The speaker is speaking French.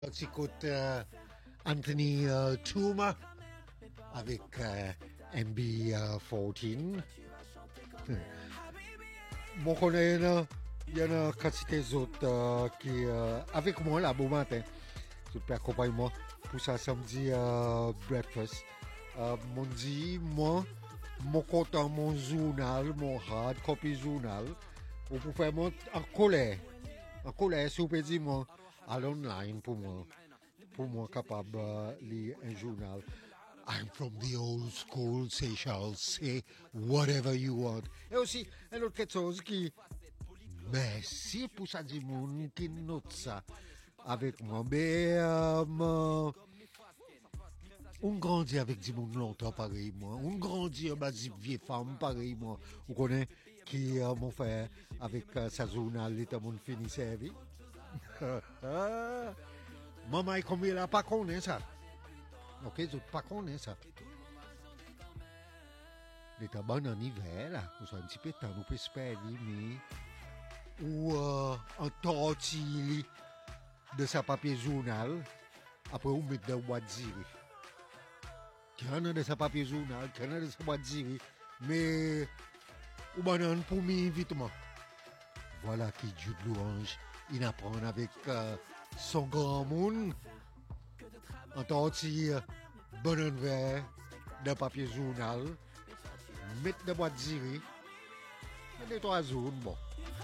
J'écoute Anthony Tuma avec MB14. Bon, il y en a quantité d'autres qui avec moi là, bon matin. Tout peut accompagner moi pour ça samedi breakfast. Mon dit, moi, mon content, mon journal, mon hard copy journal, ou pour faire mon en colère. En colère, si vous pouvez dire moi, à l'online pour moi capable lire un journal. I'm from the old school, Seychelles, say whatever you want. Et aussi, une autre chose qui, merci pour ça du monde qui note ça avec moi. Mais, on grandit avec du monde longtemps pareil, moi. On grandit avec des vieilles femmes pareil, moi. Vous connaissez qui, mon frère, avec sa journal, l'état mon fini servi. Maman est comme il a pas connaît ça. Ok, je pas connais ça. L'état bon en hiver, là. Nous sommes un petit peu de temps, nous peut se perdre, mais. Ou un tortille de sa papier journal. Après, on met dans le boîte d'iri. Qu'il y en a de sa papier journal, qu'il y en a de sa boîte d'iri. Mais. Ou banane pour m'invitement. Voilà qui Dieu de louange. Il apprend avec son grand monde. Un tortille, banane vert, de papier journal. Mettre de boîte d'iri. Les trois zones, bon.